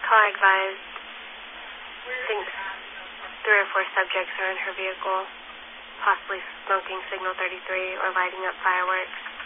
Caller advised thinks 3 or 4 subjects are in her vehicle, possibly smoking signal 33 or lighting up fireworks.